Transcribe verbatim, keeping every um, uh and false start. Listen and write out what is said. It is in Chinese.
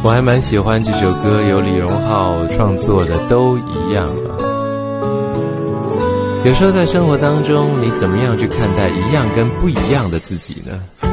我还蛮喜欢这首歌，由李荣浩创作的《都一样》啊。有时候在生活当中，你怎么样去看待一样跟不一样的自己呢？